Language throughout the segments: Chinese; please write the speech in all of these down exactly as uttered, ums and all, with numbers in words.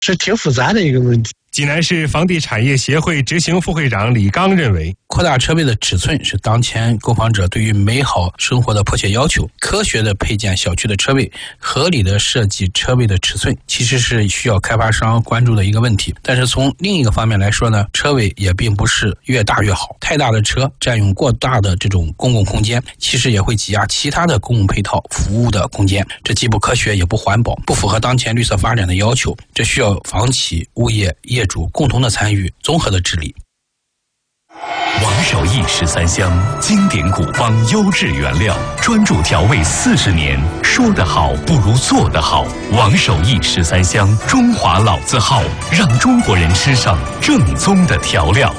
是挺复杂的一个问题。 济南市房地产业协会执行副会长李刚认为， 扩大车位的尺寸是当前购房者对于美好生活的迫切要求。科学的配建小区的车位，合理的设计车位的尺寸，其实是需要开发商关注的一个问题。但是从另一个方面来说呢，车位也并不是越大越好。太大的车占用过大的这种公共空间，其实也会挤压其他的公共配套服务的空间，这既不科学也不环保，不符合当前绿色发展的要求。这需要房企、物业、业主共同的参与，综合的治理。 王守义十三香，经典古方，优质原料，专注调味四十年。说得好不如做得好。王守义十三香，中华老字号，让中国人吃上正宗的调料。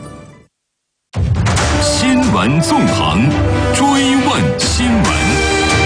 新闻纵横，追问新闻。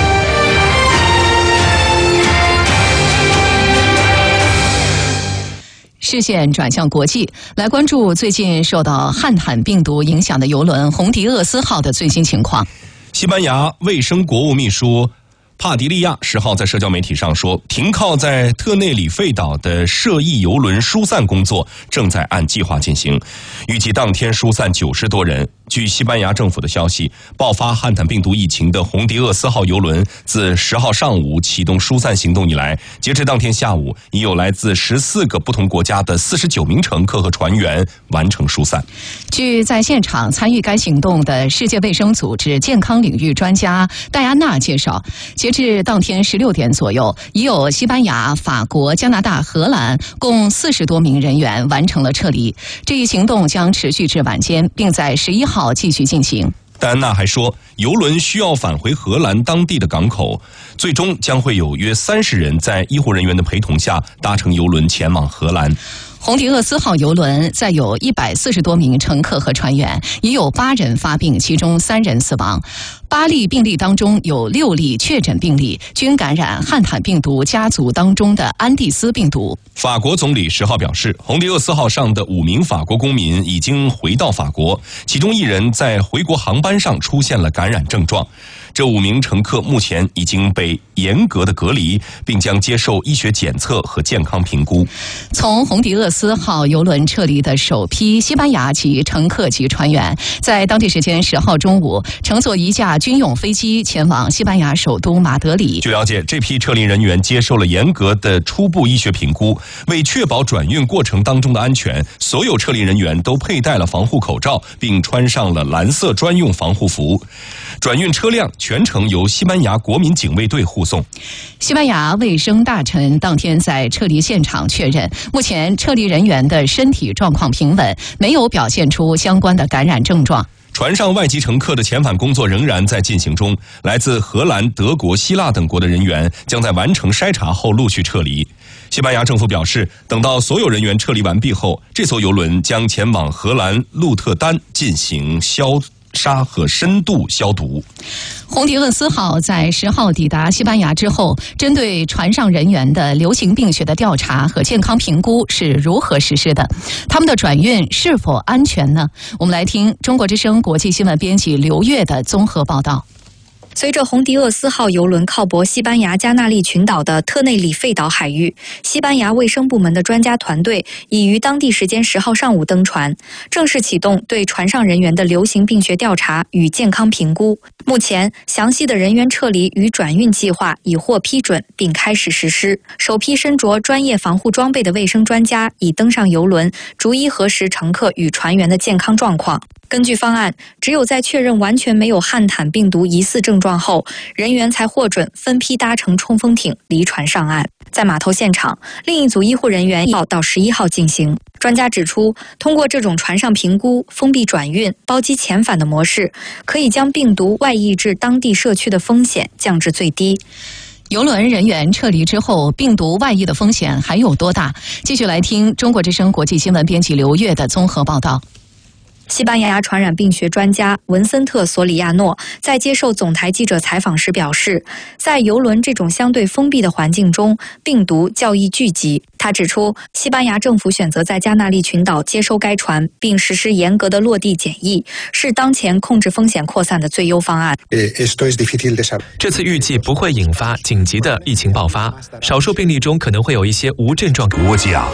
视线转向国际，来关注最近受到汉坦病毒影响的邮轮红迪厄斯号的最新情况。 西班牙卫生国务秘书帕迪利亚十号在社交媒体上说，停靠在特内里费岛的涉疫邮轮疏散工作正在按计划进行，预计当天疏散九十多人。据西班牙政府的消息，爆发汉坦病毒疫情的红迪厄斯号邮轮自十号上午启动疏散行动以来，截至当天下午，已有来自十四个不同国家的四十九名乘客和船员完成疏散。 据在现场参与该行动的世界卫生组织健康领域专家戴安娜介绍，截至当天十六点左右，已有西班牙、法国、加拿大、荷兰共四十多名人员完成了撤离。这一行动将持续至晚间，并在十一号继续进行。 戴安娜还说，邮轮需要返回荷兰当地的港口，最终将会有约三十人在医护人员的陪同下搭乘邮轮前往荷兰。 红迪厄斯号邮轮载有一百四十多名乘客和船员，已有八人发病，其中三人死亡。八例病例当中有六例确诊病例均感染汉坦病毒家族当中的安第斯病毒。 法国总理十号表示，红迪厄斯号上的五名法国公民已经回到法国，其中一人在回国航班上出现了感染症状。这五名乘客目前已经被严格的隔离，并将接受医学检测和健康评估。 从红迪厄斯号邮轮撤离的首批西班牙籍乘客及船员，在当地时间十号中午乘坐一架军用飞机前往西班牙首都马德里。 据了解，这批撤离人员接受了严格的初步医学评估，为确保转运过程当中的安全，所有撤离人员都佩戴了防护口罩，并穿上了蓝色专用防护服。转运车辆全程由西班牙国民警卫队护送。 西班牙卫生大臣当天在撤离现场确认，目前撤离人员的身体状况平稳，没有表现出相关的感染症状。 船上外籍乘客的遣返工作仍然在进行中，来自荷兰、德国、希腊等国的人员将在完成筛查后陆续撤离。西班牙政府表示，等到所有人员撤离完毕后，这艘邮轮将前往荷兰鹿特丹进行消杀和深度消毒。 红迪厄斯号在十号抵达西班牙之后，针对船上人员的流行病学的调查和健康评估是如何实施的？他们的转运是否安全呢？我们来听中国之声国际新闻编辑刘越的综合报道。 随着红迪厄斯号邮轮靠泊西班牙加那利群岛的特内里费岛海域，西班牙卫生部门的专家团队已于当地时间十号上午登船，正式启动对船上人员的流行病学调查与健康评估。目前，详细的人员撤离与转运计划已获批准并开始实施。首批身着专业防护装备的卫生专家已登上邮轮，逐一核实乘客与船员的健康状况。根据方案，只有在确认完全没有汉坦病毒疑似症状后，人员才获准分批搭乘冲锋艇离船上岸。在码头现场，另一组医护人员要到十一号进行。专家指出，通过这种船上评估、封闭转运、包机遣返的模式，可以将病毒外溢至当地社区的风险降至最低。 邮轮人员撤离之后，病毒外溢的风险还有多大？继续来听中国之声国际新闻编辑刘越的综合报道。 西班牙传染病学专家文森特·索里亚诺在接受总台记者采访时表示，在邮轮这种相对封闭的环境中，病毒较易聚集。他指出，西班牙政府选择在加那利群岛接收该船，并实施严格的落地检疫，是当前控制风险扩散的最优方案。 这次预计不会引发紧急的疫情爆发，少数病例中可能会有一些无症状。 国家